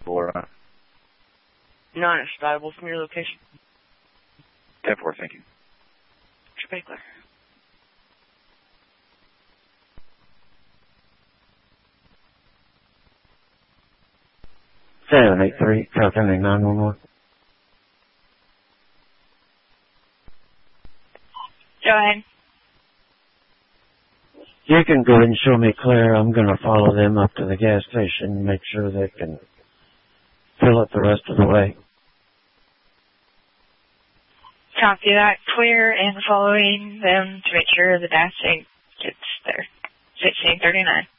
Laura. 9 is startable from your location. 10-4, thank you. Spakeler. Seven 8-3, California 911. Go ahead. You can go ahead and show me clear. I'm going to follow them up to the gas station and make sure they can fill it the rest of the way. Copy that. Clear and following them to make sure the gas tank gets there. 1639.